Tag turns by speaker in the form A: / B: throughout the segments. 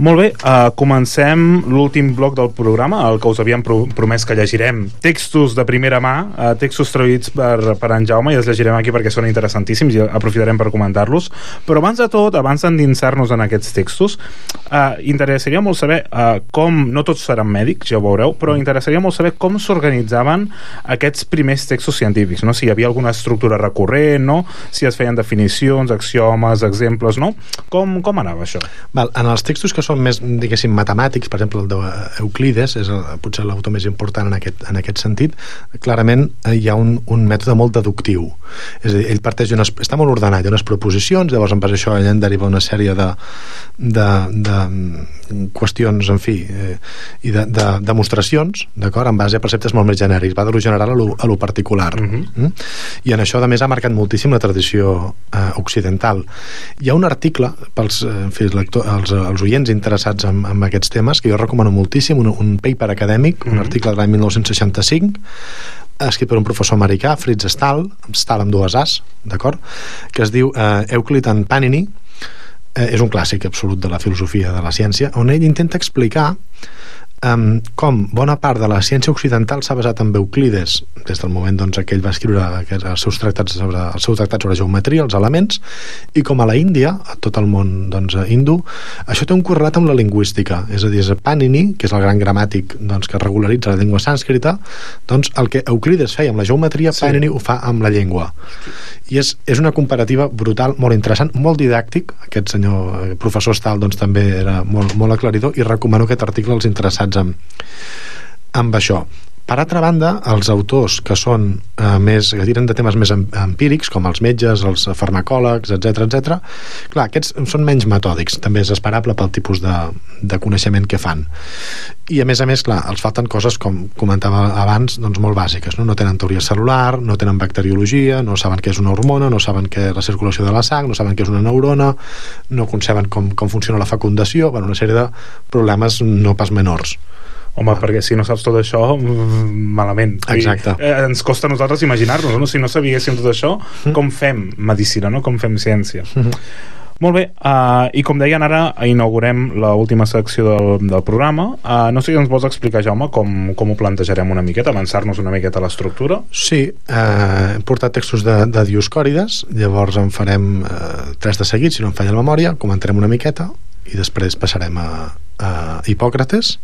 A: Molt bé, comencem l'últim bloc del programa, el que us havíem promès que llegirem textos de primera mà, textos traduïts per en Jaume, i els llegirem aquí perquè són interessantíssims i aprofitarem per comentar-los. Però abans de tot, abans d'endinsar-nos en aquests textos, interessaria molt saber com, no tots seran mèdics, ja ho veureu, però interessaria molt saber com s'organitzaven aquests primers textos científics, no? Si hi havia alguna estructura recurrent, no? Si es feien definicions, axiomes, exemples, no? Com anava això?
B: En els textos que són més, diguéssim, matemàtics, per exemple el d'Euclides és potser l'autor més important en aquest sentit. Clarament hi ha un mètode molt deductiu, és a dir, ell parteix està molt ordenat, hi ha unes proposicions, llavors en base a això ell en deriva una sèrie de qüestions, en fi, i de demostracions, d'acord, en base a preceptes molt més genèrics, va de lo general a lo particular. I en això a més ha marcat moltíssim la tradició occidental. Hi ha un article pels els oients interessats en aquests temes que jo recomano moltíssim, un paper acadèmic, un article de l'any 1965 escrit per un professor americà, Fritz Stahl amb dues As, d'acord, que es diu Euclid and Panini. És un clàssic absolut de la filosofia de la ciència, on ell intenta explicar com bona part de la ciència occidental s'ha basat en Euclides des del moment que ell va escriure el seu tractat sobre geometria, els elements, i com a la Índia, a tot el món hindú, això té un correlat amb la lingüística, és a dir, Panini, que és el gran gramàtic que regularitza la llengua sànscrita, el que Euclides feia amb la geometria, Panini ho fa amb la llengua, i és una comparativa brutal, molt interessant, molt didàctic. Aquest senyor professor Stahl també era molt aclaridor, i recomano aquest article als interessats amb això. Per altra banda, els autors que són que tiren de temes més empírics, com els metges, els farmacòlegs, etc., clar, aquests són menys metòdics, també és esperable pel tipus de coneixement que fan. I a més, clar, els falten coses, com comentava abans, molt bàsiques, no tenen teoria celular, no tenen bacteriologia, no saben què és una hormona, no saben què és la circulació de la sang, no saben què és una neurona, no conceben com funciona la fecundació, una sèrie de problemes no pas menors.
A: Home, perquè si no saps tot això, malament.
B: Exacte.
A: Ens costa a nosaltres imaginar-nos, no? Si no sabíéssim tot això, com fem medicina, no? Com fem ciència? Molt bé, i com deien, ara inaugurem l'última secció del programa. No sé si ens vols explicar, Jaume, com ho plantejarem una miqueta, avançar-nos una miqueta a l'estructura.
B: Sí, hem portat textos de Dioscòrides, llavors en farem 3 de seguit, si no em falla la memòria, comentarem una miqueta i després passarem a Hipòcrates,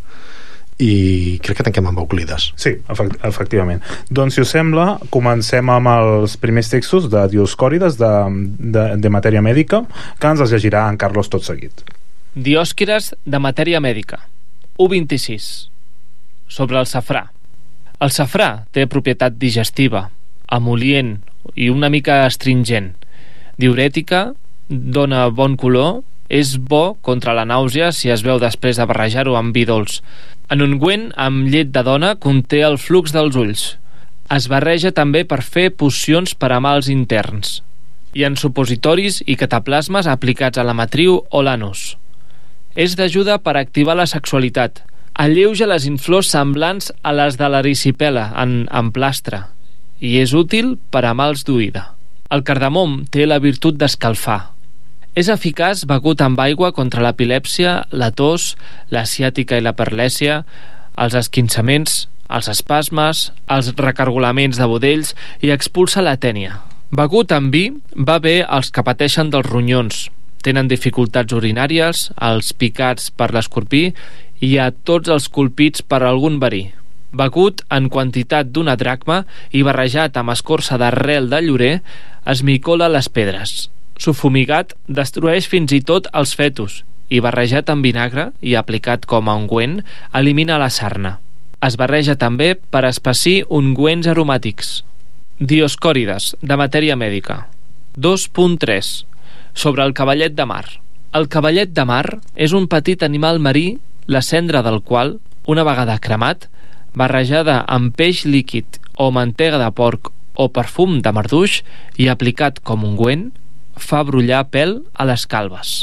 B: i crec que tanquem amb Euclides.
A: Sí, efectivament. Doncs, si us sembla, comencem amb els primers textos de Dioscòrides de matèria mèdica, que ens els llegirà en Carlos tot seguit.
C: Dioscòrides de matèria mèdica, 1.26. Sobre el safrà. El safrà té propietat digestiva, emol·lient i una mica astringent, diürètica, dona bon color, és bo contra la nàusea si es beu després de barrejar-ho amb vi dolç. En ungüent amb llet de dona conté el flux dels ulls. Es barreja també per fer pocions per a mals interns. I en supositoris i cataplasmes aplicats a la matriu o l'anus. És d'ajuda per activar la sexualitat. Alleuja les inflors semblants a les de l'erisipela en plastre i és útil per a mals d'oïda. El cardamom té la virtut d'escalfar. És eficaç begut amb aigua contra l'epilèpsia, la tos, la ciàtica i la perlèsia, els esquinçaments, els espasmes, els recargolaments de budells i expulsa la tènia. Begut amb vi va bé als que pateixen dels ronyons, tenen dificultats urinàries, els picats per l'escorpí i a tots els colpits per algun verí. Begut en quantitat d'una dracma i barrejat amb escorça d'arrel de llorer, es micola les pedres. Subfumigat, destrueix fins i tot els fetus i barrejat amb vinagre i aplicat com a ungüent, elimina la sarna. Es barreja també per espessir ungüents aromàtics. Dioscòrides, de matèria mèdica. 2.3. Sobre el cavallet de mar. El cavallet de mar és un petit animal marí, la cendra del qual, una vegada cremat, barrejada amb peix líquid o mantega de porc o perfum de marduix i aplicat com ungüent, fa brollar pèl a les calbes.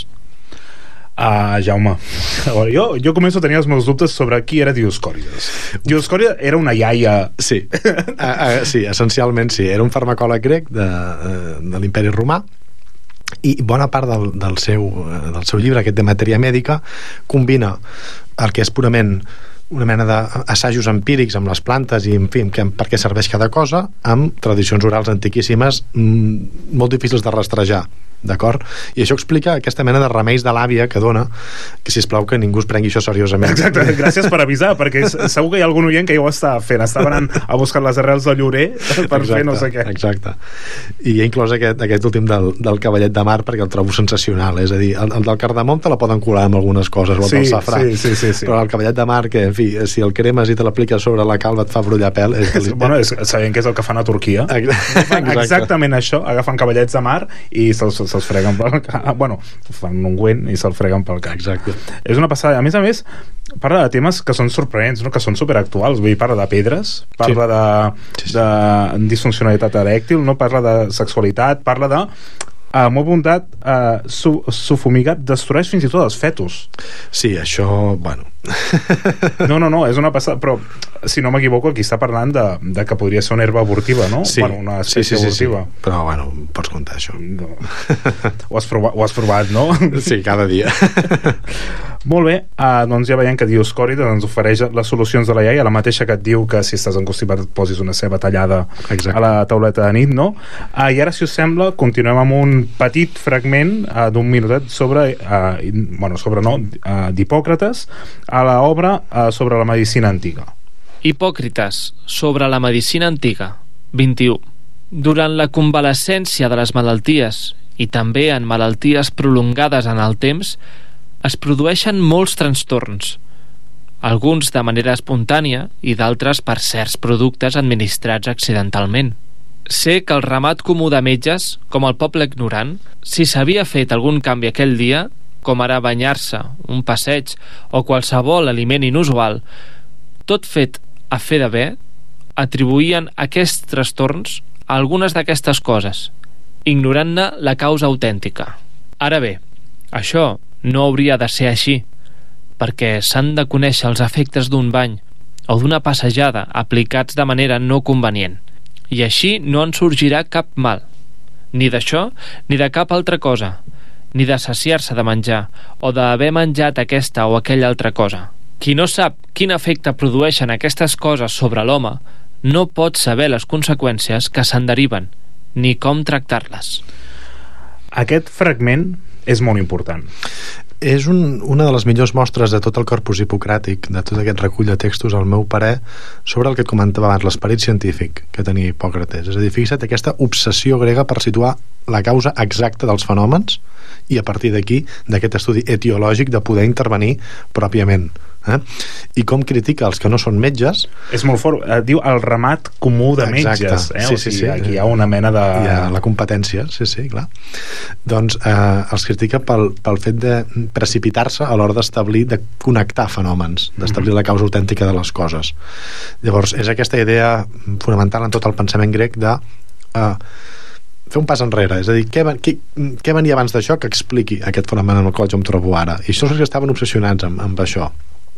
A: Jaume, jo començo a tenir els meus dubtes sobre qui era Dioscòrides. Dioscòrides era una iaia.
B: Sí, sí, essencialment sí. Era un farmacòleg grec de l'imperi romà I bona part del seu llibre, aquest de matèria mèdica, combina el que és purament una mena d'assajos empírics amb les plantes i, en fi, per què serveix cada cosa, amb tradicions orals antiquíssimes molt difícils de rastrejar, d'acord? I això explica aquesta mena de remeis de l'àvia que dona, que sisplau que ningú es prengui això seriosament.
A: Exacte, gràcies per avisar, perquè segur que hi ha algun oient que ja ho està fent, estava anant a buscar les arrels de llorer per fer no sé què.
B: Exacte. I he inclòs aquest últim del cavallet de mar perquè el trobo sensacional, és a dir, el del cardamom te la poden colar amb algunes coses, o el del safrà,
A: sí.
B: Però el cavallet de mar, que, en fi, si el cremes i te l'apliques sobre la calva et fa brollar pèl,
A: bueno, sabem que és el que fan a Turquia. Exactament això, agafen cavallets de mar i se'ls freguen pel cap. Bueno, fan un ungüent i se'l freguen pel cap.
B: Exacte.
A: És una passada. A més, parla de temes que són sorprenents, no? Que són superactuals. Vull dir, parla de pedres, parla de disfuncionalitat erèctil, no? Parla de sexualitat, parla de molt bondat, sufumigat destrueix fins i tot els fetus.
B: Sí, això, bueno...
A: No, és una passada, però si no m'equivoco aquí està parlant de que podria ser una herba abortiva, no?
B: Sí,
A: bueno, una espècie abortiva.
B: Sí. Però, bueno, pots contar això.
A: No. Ho has provat, no?
B: Sí, cada dia.
A: Molt bé, doncs ja veiem que Dioscòrides ens ofereix les solucions de la iaia, la mateixa que et diu que si estàs encostipat et posis una ceba tallada a la tauleta de nit, no? I ara, si us sembla, continuem amb un petit fragment d'un minutet sobre d'Hipòcrates a l'obra sobre la medicina antiga.
C: Hipòcrites, sobre la medicina antiga, 21. Durant la convalescència de les malalties i també en malalties prolongades en el temps, es produeixen molts trastorns, alguns de manera espontània i d'altres per certs productes administrats accidentalment. Sé que el ramat comú de metges, com el poble ignorant, si s'havia fet algun canvi aquell dia, com ara banyar-se, un passeig o qualsevol aliment inusual, tot fet a fer de bé, atribuïen aquests trastorns a algunes d'aquestes coses, ignorant-ne la causa autèntica. Ara bé, això no hauria de ser així, perquè s'han de conèixer els efectes d'un bany o d'una passejada aplicats de manera no convenient, i així no en sorgirà cap mal, ni d'això ni de cap altra cosa, ni de saciar-se de menjar o d'haver menjat aquesta o aquella altra cosa. Qui no sap quin efecte produeixen aquestes coses sobre l'home no pot saber les conseqüències que se'n deriven, ni com tractar-les.
A: Aquest fragment és molt important.
B: És una de les millors mostres de tot el corpus hipocràtic, de tot aquest recull de textos, al meu parer, sobre el que et comentava abans, l'esperit científic que tenia Hipòcrates. És a dir, fixa't aquesta obsessió grega per situar la causa exacta dels fenòmens i a partir d'aquí, d'aquest estudi etiològic, de poder intervenir pròpiament. I com critica els que no són metges.
A: És molt fort, diu el ramat comú de metges.
B: Sí.
A: Aquí hi ha una mena de...
B: Hi ha la competència, sí, clar. Doncs els critica pel fet de precipitar-se a l'hora d'establir, de connectar fenòmens, d'establir la causa autèntica de les coses. Llavors, és aquesta idea fonamental en tot el pensament grec de fer un pas enrere, és a dir, què venia abans d'això que expliqui aquest fenomen en el qual jo em trobo ara. I això és que estaven obsessionats amb això.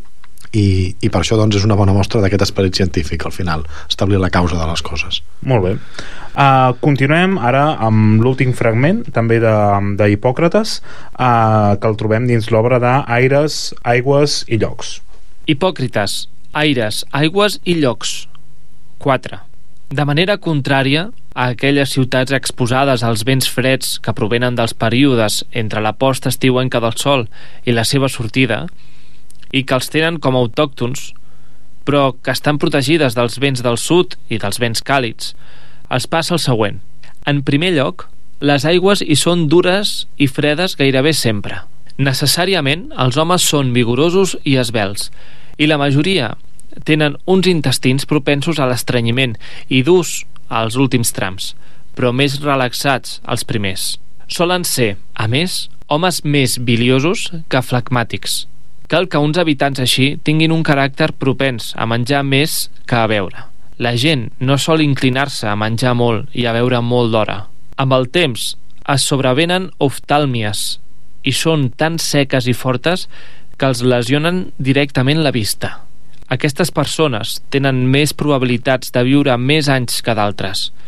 B: I per això, doncs, és una bona mostra d'aquest esperit científic, al final, establir la causa de les coses.
A: Molt bé. Continuem ara amb l'últim fragment, també d'Hipòcrates, que el trobem dins l'obra d'Aires, Aigües i Llocs.
C: Hipòcrites, aires, aigües i llocs. 4. De manera contrària a aquelles ciutats exposades als vents freds que provenen dels períodes entre la posta estiuenca del sol i la seva sortida, i que els tenen com a autòctons, però que estan protegides dels vents del sud i dels vents càlids, els passa el següent. En primer lloc, les aigües hi són dures i fredes gairebé sempre. Necessàriament, els homes són vigorosos i esvelts, i la majoria tenen uns intestins propensos a l'estrenyiment i durs als últims trams, però més relaxats als primers. Solen ser, a més, homes més biliosos que flegmàtics. Cal que uns habitants així tinguin un caràcter propens a menjar més que a beure. La gent no sol inclinar-se a menjar molt i a beure molt d'hora. Amb el temps es sobrevenen oftàlmies i són tan seques i fortes que els lesionen directament la vista. Aquestes persones tenen més probabilitats de viure més anys que d'altres.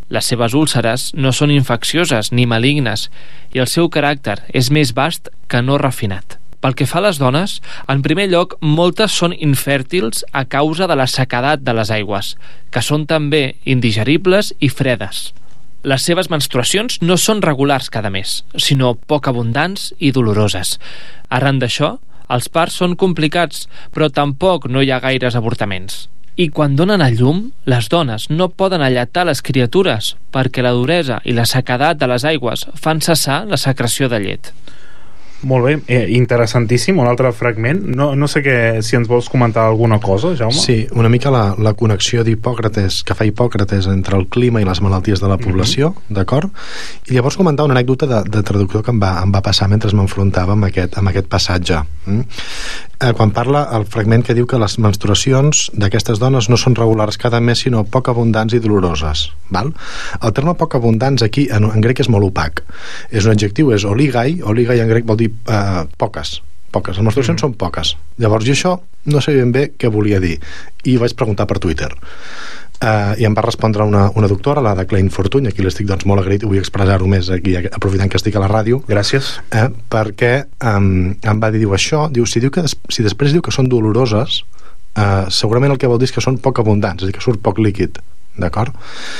C: Les seves úlceres no són infeccioses ni malignes i el seu caràcter és més vast que no refinat. Pel que fa a les dones, en primer lloc, moltes són infèrtils a causa de la sequedat de les aigües, que són també indigeribles i fredes. Les seves menstruacions no són regulars cada mes, sinó poc abundants i doloroses. Arran d'això, els parts són complicats, però tampoc no hi ha gaires avortaments. I quan donen a llum, les dones no poden alletar les criatures perquè la duresa i la sequedat de les aigües fan cessar la secreció de llet.
A: Molt bé, interessantíssim. Un altre fragment. No sé si ens vols comentar alguna cosa, Jaume?
B: Sí, una mica la connexió d'Hipòcrates, que fa Hipòcrates entre el clima i les malalties de la població, d'acord? I llavors comentar una anècdota de traductor que em va passar mentre m'enfrontava amb aquest passatge. Quan parla el fragment que diu que les menstruacions d'aquestes dones no són regulars cada mes, sinó poc abundants i doloroses. Val? El terme poc abundants aquí en grec és molt opac. És un adjectiu, és oligai en grec vol dir poques. Les menstruacions són poques. Llavors jo això no sé ben bé què volia dir i vaig preguntar per Twitter. I em va respondre una doctora, la de Klein Fortuny, aquí l'estic molt agraït, vull expressar-ho més aquí, aprofitant que estic a la ràdio.
A: Gràcies.
B: Perquè em va dir, si després diu que són doloroses, segurament el que vol dir és que són poc abundants, és a dir, que surt poc líquid, d'acord?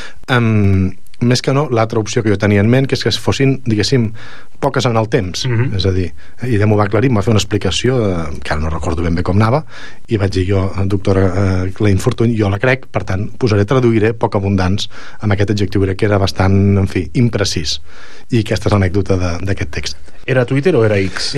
B: Més que no, l'altra opció que jo tenia en ment, que és que fossin, diguéssim, poques en el temps. És a dir, i ella m'ho va aclarir, em va fer una explicació, que ara no recordo ben bé com anava, i vaig dir jo, doctora Klein Fortuny, jo la crec, per tant, traduiré poc abundants amb aquest adjectiu grec, que era bastant, en fi, imprecís. I aquesta és l'anècdota d'aquest text.
A: Era Twitter o era X?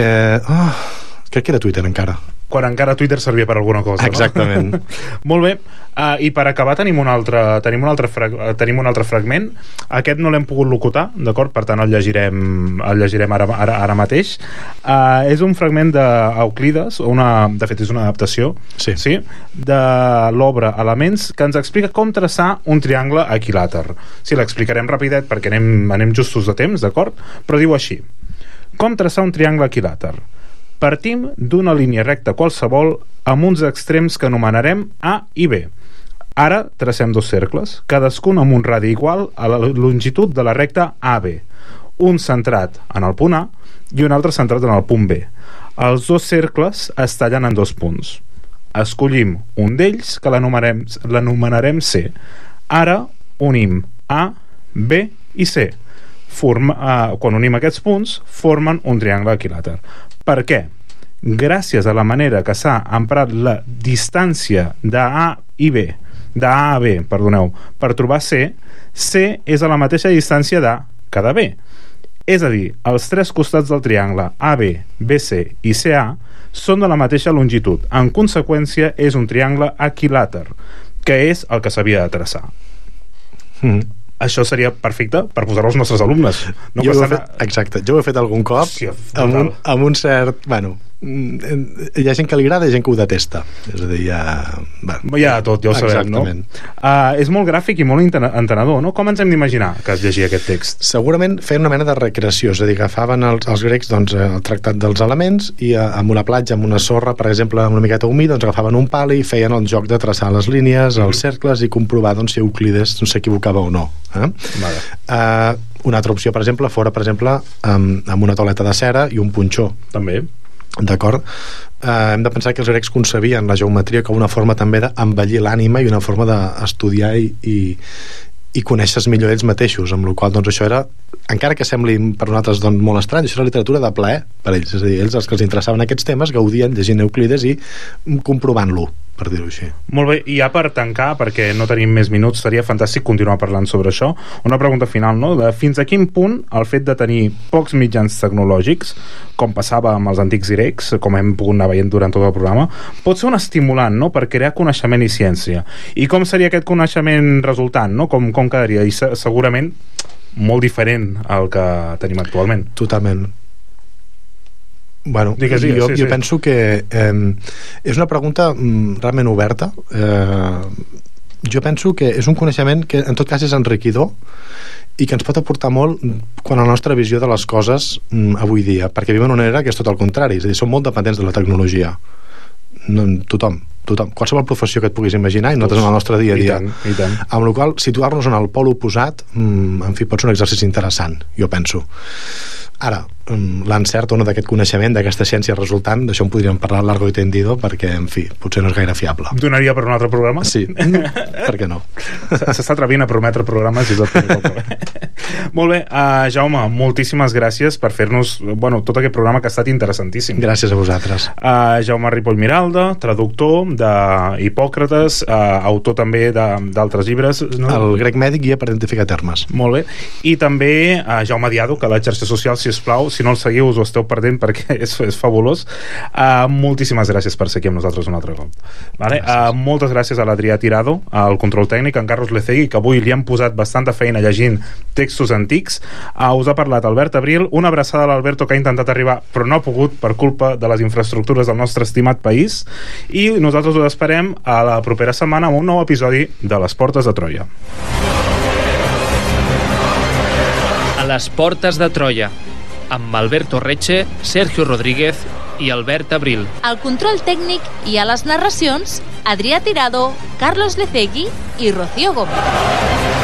B: Crec que era Twitter encara.
A: Quan encara Twitter servia per alguna cosa,
B: exactament.
A: No? Molt bé, i per acabar tenim un altre fragment. Aquest no l'hem pogut locutar, d'acord? Per tant el llegirem ara mateix. És un fragment d'Euclides, de fet és una adaptació, sí, de l'obra Elements, que ens explica com traçar un triangle equilàter. Sí, l'explicarem rapidet perquè anem justos de temps, d'acord? Però diu així: com traçar un triangle equilàter? Partim d'una línia recta qualsevol amb uns extrems que anomenarem A i B. Ara tracem dos cercles, cadascun amb un radi igual a la longitud de la recta AB, un centrat en el punt A i un altre centrat en el punt B. Els dos cercles es tallen en dos punts. Escollim un d'ells que l'anomenarem C. Ara unim A, B i C. Quan unim aquests punts, formen un triangle equilàter. Per què? Gràcies a la manera que s'ha emprat la distància d'A a B, per trobar C és a la mateixa distància d'A que de B. És a dir, els tres costats del triangle AB, BC i CA són de la mateixa longitud. En conseqüència, és un triangle equilàter, que és el que s'havia de traçar. Això seria perfecte per posar-ho als nostres alumnes.
B: Exacte, jo ho he fet algun cop, amb un cert... hi ha gent que li agrada i gent que ho detesta. És a dir,
A: hi ha tot, ja ho sabem, no? És molt gràfic i molt entenedor, no? Com ens hem d'imaginar que es llegia aquest text?
B: Segurament feien una mena de recreació, és a dir, agafaven els grecs el tractat dels elements i amb una platja, amb una sorra, per exemple, una miqueta humida, agafaven un pal i feien el joc de traçar les línies, els cercles i comprovar si Euclides s'equivocava o no. Una altra opció, per exemple, fora amb una toleta de cera i un punxó.
A: També.
B: D'acord? Hem de pensar que els grecs concebien la geometria com una forma també d'embellir l'ànima i una forma d'estudiar i conèixer millor ells mateixos, amb la qual cosa això era, encara que sembli per nosaltres molt estrany, això era literatura de plaer per ells, és a dir, ells els que els interessaven aquests temes gaudien llegint Euclides i comprovant-lo, per dir-ho així.
A: Molt bé, i ja per tancar, perquè no tenim més minuts, seria fantàstic continuar parlant sobre això. Una pregunta final, no? Fins a quin punt el fet de tenir pocs mitjans tecnològics, com passava amb els antics grecs, com hem pogut anar veient durant tot el programa, pot ser un estimulant, no?, per crear coneixement i ciència. I com seria aquest coneixement resultant, no? Com quedaria? I segurament molt diferent al que tenim actualment.
B: Totalment. Bueno, jo penso que és una pregunta realment oberta. Jo penso que és un coneixement que en tot cas és enriquidor i que ens pot aportar molt quan la nostra visió de les coses avui dia, perquè vivim en una era que és tot el contrari, és a dir, som molt dependents de la tecnologia, tothom, tothom, qualsevol professió que et puguis imaginar, i nosaltres en el nostre dia a dia.
A: I tant.
B: Amb la qual cosa, situar-nos en el pol oposat, en fi, pot ser un exercici interessant, jo penso. Ara, l'encert o no d'aquest coneixement, d'aquesta ciència resultant, d'això en podríem parlar largo i tendido, perquè, en fi, potser no és gaire fiable.
A: Donaria per un altre programa?
B: Sí, per què no?
A: S'està atrevint a prometre programes i tot. Molt bé, Jaume, moltíssimes gràcies per fer-nos, tot aquest programa que ha estat interessantíssim.
B: Gràcies a vosaltres.
A: Jaume Ripoll Miralda, traductor d'Hipòcrates, autor també d'altres llibres, no?
B: El grec mèdic, guia per identificar termes.
A: Molt bé. I també Jaume Diado, que a les xarxes socials, sisplau, si no el seguiu us ho esteu perdent perquè és fabulós. Moltíssimes gràcies per ser aquí amb nosaltres un altre cop. Vale? Moltes gràcies a l'Adrià Tirado, al control tècnic, a en Carlos Lecegui, que avui li han posat bastanta feina llegint textos antics. Us ha parlat Albert Abril, una abraçada a l'Alberto, que ha intentat arribar però no ha pogut per culpa de les infraestructures del nostre estimat país, i nosaltres us esperem a la propera setmana amb un nou episodi de Les Portes de Troia.
C: A les Portes de Troia, amb Alberto Reche, Sergio Rodríguez i Albert Abril.
D: Al control tècnic i a les narracions, Adrià Tirado, Carlos Lecegui i Rocío Gómez.